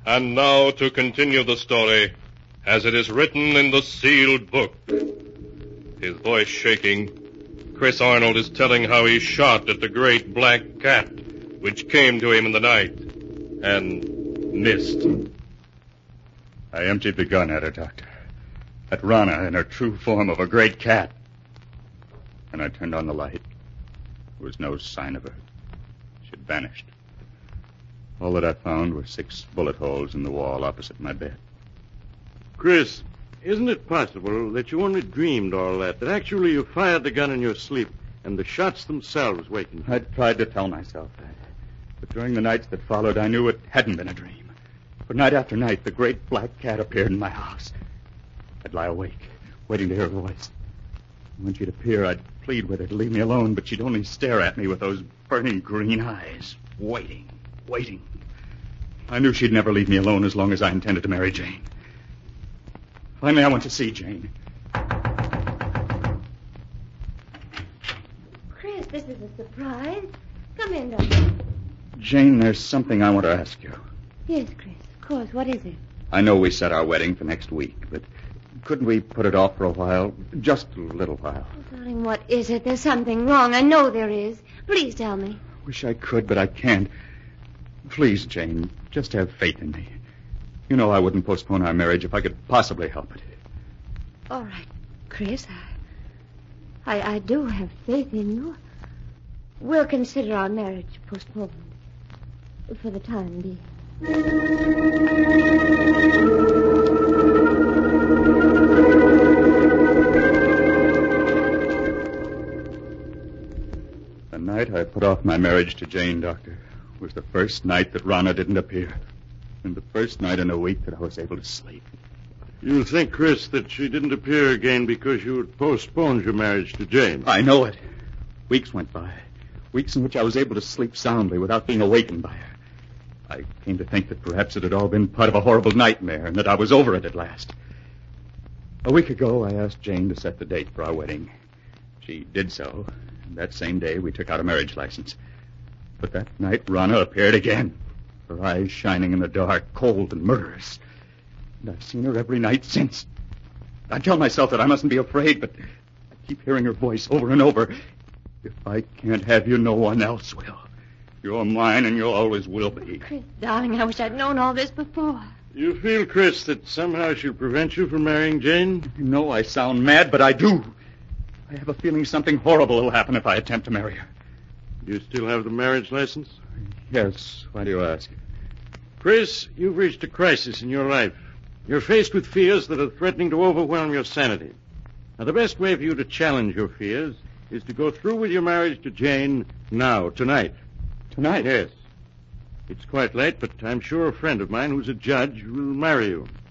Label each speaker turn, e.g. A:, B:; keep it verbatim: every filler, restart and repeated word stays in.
A: And now to continue the story, as it is written in the sealed book. His voice shaking, Chris Arnold is telling how he shot at the great black cat, which came to him in the night, and missed.
B: I emptied the gun at her, Doctor. At Rana in her true form of a great cat. And I turned on the light. There was no sign of her. She had vanished. All that I found were six bullet holes in the wall opposite my bed.
C: Chris, isn't it possible that you only dreamed all that, that actually you fired the gun in your sleep, and the shots themselves wakened you?
B: I tried to tell myself that. But during the nights that followed, I knew it hadn't been a dream. For night after night, the great black cat appeared in my house. I'd lie awake, waiting to hear her voice. When she'd appear, I'd plead with her to leave me alone, but she'd only stare at me with those burning green eyes, waiting. Waiting. I knew she'd never leave me alone as long as I intended to marry Jane. Finally, I went to see Jane.
D: Chris, this is a surprise. Come in, Doctor.
B: Jane, there's something I want to ask you.
D: Yes, Chris, of course. What is it?
B: I know we set our wedding for next week, but couldn't we put it off for a while? Just a little while.
D: Oh, darling, what is it? There's something wrong. I know there is. Please tell me.
B: Wish I could, but I can't. Please, Jane, just have faith in me. You know I wouldn't postpone our marriage if I could possibly help it.
D: All right, Chris. I, I, I do have faith in you. We'll consider our marriage postponed for the time being.
B: The night I put off my marriage to Jane, Doctor, was the first night that Rana didn't appear. And the first night in a week that I was able to sleep.
C: You think, Chris, that she didn't appear again because you had postponed your marriage to Jane?
B: I know it. Weeks went by. Weeks in which I was able to sleep soundly without being awakened by her. I came to think that perhaps it had all been part of a horrible nightmare and that I was over it at last. A week ago, I asked Jane to set the date for our wedding. She did so, and that same day we took out a marriage license. But that night, Rana appeared again, her eyes shining in the dark, cold and murderous. And I've seen her every night since. I tell myself that I mustn't be afraid, but I keep hearing her voice over and over. If I can't have you, no one else will. You're mine, and you always will be.
D: Chris, darling, I wish I'd known all this before.
C: You feel, Chris, that somehow she'll prevent you from marrying Jane?
B: You know I sound mad, but I do. I have a feeling something horrible will happen if I attempt to marry her.
C: Do you still have the marriage license?
B: Yes. Why do you ask?
C: Chris, you've reached a crisis in your life. You're faced with fears that are threatening to overwhelm your sanity. Now, the best way for you to challenge your fears is to go through with your marriage to Jane now, tonight.
B: Tonight?
C: Yes. It's quite late, but I'm sure a friend of mine who's a judge will marry you.